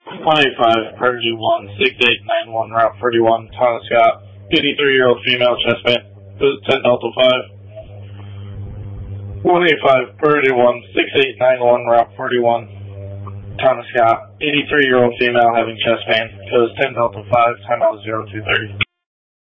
185 Purdy 16891 Route 41, Thomas Scott. 83-year-old female chest pain. 10 Delta 5. 185 Purdy 16891 Route 41, Thomas Scott. 83-year-old female having chest pain. Code 10 Delta 5, time out 0230.